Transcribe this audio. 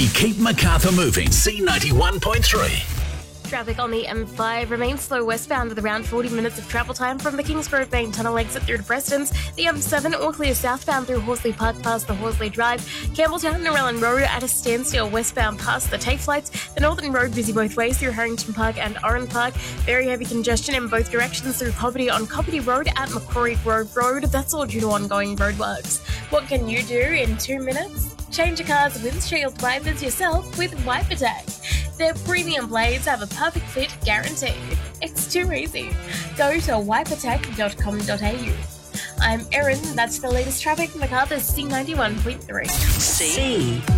We keep Macarthur moving. C91.3. Traffic on the M5 remains slow westbound with around 40 minutes of travel time from the Kingsgrove Main Tunnel exit through to Prestons. The M7 all clear southbound through Horsley Park past the Horsley Drive. Campbelltown and Narellan Road at a standstill westbound past the TAFE lights. The Northern Road busy both ways through Harrington Park and Oran Park. Very heavy congestion in both directions through Cobbitty on Cobbitty Road at Macquarie Grove Road. That's all due to ongoing roadworks. What can you do in 2 minutes? Change your car's windshield wipers yourself with Wipe Attack. Their premium blades have a perfect fit guaranteed. It's too easy. Go to wipeattack.com.au. I'm Erin, that's the latest traffic. Macarthur's C91.3. C